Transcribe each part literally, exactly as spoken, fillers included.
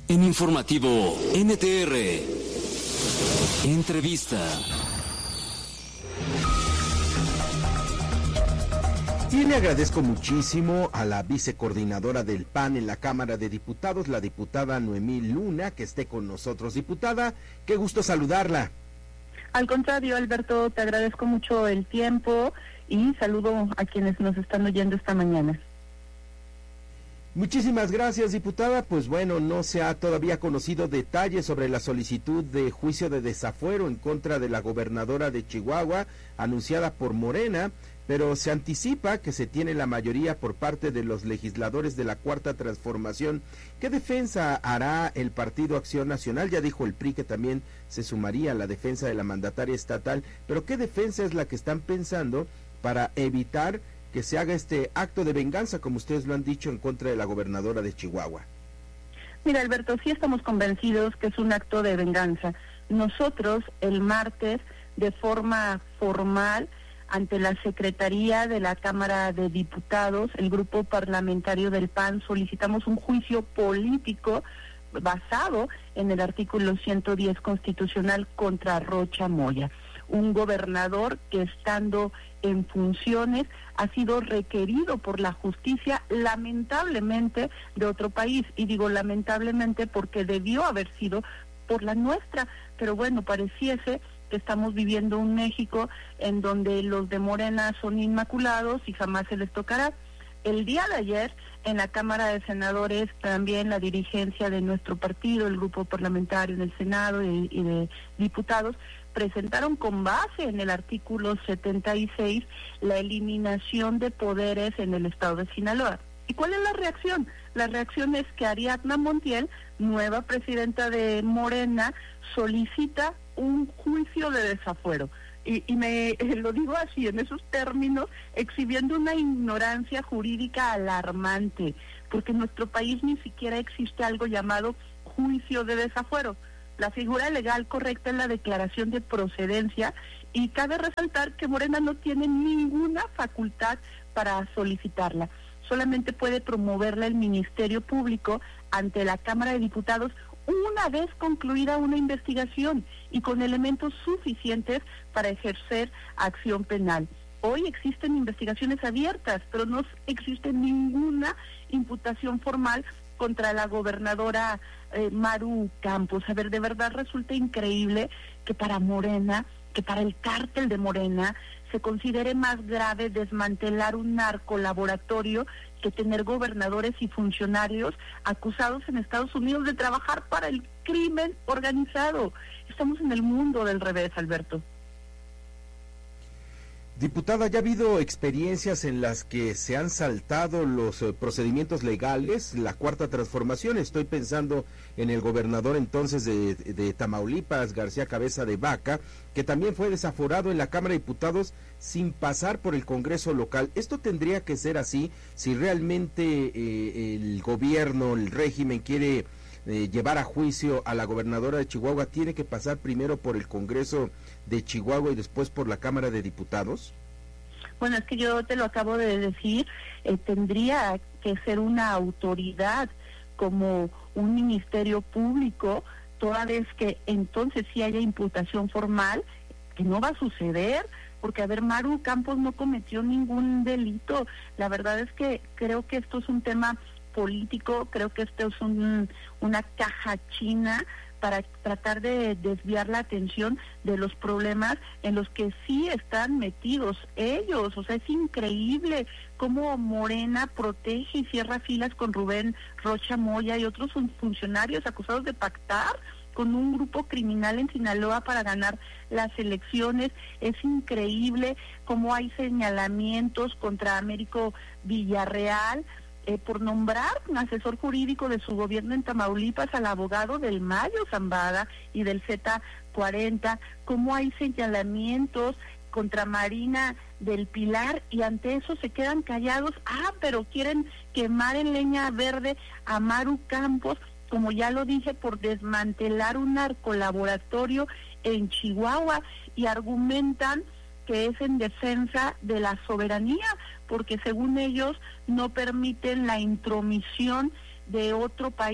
En Informativo N T R, entrevista. Y le agradezco muchísimo a la vicecoordinadora del P A N en la Cámara de Diputados, la diputada Noemí Luna, que esté con nosotros. Diputada, qué gusto saludarla. Al contrario, Alberto, te agradezco mucho el tiempo y saludo a quienes nos están oyendo esta mañana. Muchísimas gracias, diputada. Pues bueno, no se ha todavía conocido detalles sobre la solicitud de juicio de desafuero en contra de la gobernadora de Chihuahua, anunciada por Morena, pero se anticipa que se tiene la mayoría por parte de los legisladores de la Cuarta Transformación. ¿Qué defensa hará el Partido Acción Nacional? Ya dijo el P R I que también se sumaría a la defensa de la mandataria estatal, pero ¿qué defensa es la que están pensando para evitar que se haga este acto de venganza, como ustedes lo han dicho, en contra de la gobernadora de Chihuahua? Mira, Alberto, sí estamos convencidos que es un acto de venganza. Nosotros, el martes, de forma formal, ante la Secretaría de la Cámara de Diputados, el grupo parlamentario del P A N, solicitamos un juicio político basado en el artículo ciento diez constitucional contra Rocha Moya, un gobernador que, estando en funciones, ha sido requerido por la justicia, lamentablemente, de otro país. Y digo lamentablemente porque debió haber sido por la nuestra, pero bueno, pareciese que estamos viviendo un México en donde los de Morena son inmaculados y jamás se les tocará. El día de ayer, en la Cámara de Senadores, también la dirigencia de nuestro partido, el grupo parlamentario en el Senado y, y de diputados, presentaron con base en el artículo setenta y seis la eliminación de poderes en el estado de Sinaloa. ¿Y cuál es la reacción? La reacción es que Ariadna Montiel, nueva presidenta de Morena, solicita un juicio de desafuero. Y, y me eh, lo digo así, en esos términos, exhibiendo una ignorancia jurídica alarmante, porque en nuestro país ni siquiera existe algo llamado juicio de desafuero. La figura legal correcta es la declaración de procedencia, y cabe resaltar que Morena no tiene ninguna facultad para solicitarla. Solamente puede promoverla el Ministerio Público ante la Cámara de Diputados una vez concluida una investigación y con elementos suficientes para ejercer acción penal. Hoy existen investigaciones abiertas, pero no existe ninguna imputación formal contra la gobernadora eh, Maru Campos. A ver, de verdad resulta increíble que para Morena, que para el cártel de Morena, se considere más grave desmantelar un narcolaboratorio que tener gobernadores y funcionarios acusados en Estados Unidos de trabajar para el crimen organizado. Estamos en el mundo del revés, Alberto. Diputada, ¿ya ha habido experiencias en las que se han saltado los eh, procedimientos legales, la Cuarta Transformación? Estoy pensando en el gobernador entonces de, de Tamaulipas, García Cabeza de Vaca, que también fue desaforado en la Cámara de Diputados sin pasar por el Congreso local. ¿Esto tendría que ser así si realmente eh, el gobierno, el régimen quiere eh, llevar a juicio a la gobernadora de Chihuahua? ¿Tiene que pasar primero por el Congreso de Chihuahua y después por la Cámara de Diputados? Bueno, es que yo te lo acabo de decir, eh, tendría que ser una autoridad como un ministerio público, toda vez que entonces sí haya imputación formal, que no va a suceder, porque a ver, Maru Campos no cometió ningún delito. La verdad es que creo que esto es un tema político, creo que esto es un, una caja china para tratar de desviar la atención de los problemas en los que sí están metidos ellos. O sea, es increíble cómo Morena protege y cierra filas con Rubén Rocha Moya y otros funcionarios acusados de pactar con un grupo criminal en Sinaloa para ganar las elecciones. Es increíble cómo hay señalamientos contra Américo Villarreal, Eh, por nombrar un asesor jurídico de su gobierno en Tamaulipas al abogado del Mayo Zambada y del Z cuarenta, cómo hay señalamientos contra Marina del Pilar y ante eso se quedan callados. Ah, pero quieren quemar en leña verde a Maru Campos, como ya lo dije, por desmantelar un narcolaboratorio en Chihuahua, y argumentan que es en defensa de la soberanía, porque según ellos no permiten la intromisión de otro país,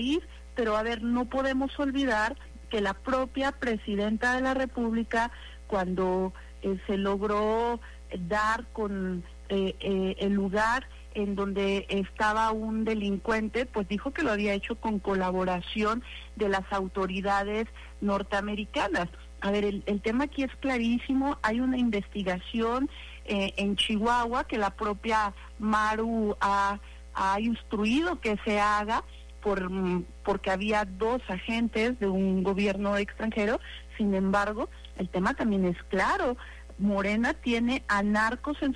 pero a ver, no podemos olvidar que la propia presidenta de la República, cuando eh, se logró dar con eh, eh, el lugar en donde estaba un delincuente, pues dijo que lo había hecho con colaboración de las autoridades norteamericanas. A ver, el, el tema aquí es clarísimo, hay una investigación eh, en Chihuahua que la propia Maru ha, ha instruido que se haga, por porque había dos agentes de un gobierno extranjero. Sin embargo, el tema también es claro, Morena tiene a narcos en